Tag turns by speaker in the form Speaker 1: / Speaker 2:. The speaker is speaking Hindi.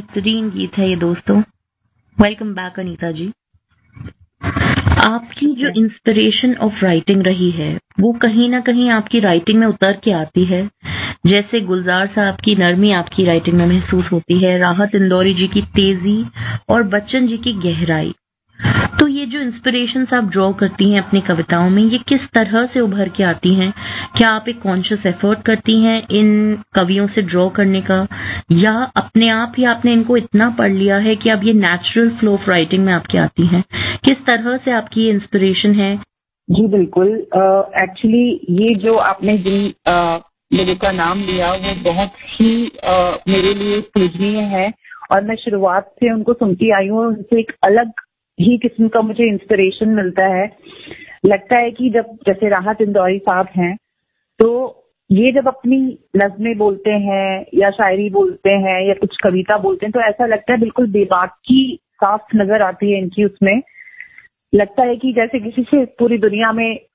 Speaker 1: बेहतरीन गीत है ये दोस्तों। वेलकम बैक अनीता जी। आपकी जो इंस्पिरेशन ऑफ राइटिंग रही है वो कहीं ना कहीं आपकी राइटिंग में उतर के आती है। जैसे गुलजार साहब की नरमी आपकी राइटिंग में महसूस होती है, राहत इंदौरी जी की तेजी और बच्चन जी की गहराई। तो ये जो इंस्पिरेशंस आप ड्रॉ करती हैं अपनी कविताओं में, ये किस तरह से उभर के आती हैं? क्या आप एक कॉन्शियस एफर्ट करती हैं इन कवियों से ड्रॉ करने का, या अपने आप ही आपने इनको इतना पढ़ लिया है कि अब ये नेचुरल फ्लो ऑफ राइटिंग में आपकी आती हैं? किस तरह से आपकी ये इंस्पिरेशन है?
Speaker 2: जी बिल्कुल। एक्चुअली ये जो आपने जिन लोगों का नाम लिया वो बहुत ही मेरे लिए पूजनीय है, और मैं शुरुआत से उनको सुनती आई हूँ। उनसे एक अलग ही किस्म का मुझे इंस्पिरेशन मिलता है। लगता है कि जब जैसे राहत इंदौरी साहब हैं, तो ये जब अपनी नज़्में बोलते हैं या शायरी बोलते हैं या कुछ कविता बोलते हैं, तो ऐसा लगता है बिल्कुल बेबाकी साफ नजर आती है इनकी। उसमें लगता है कि जैसे किसी से पूरी दुनिया में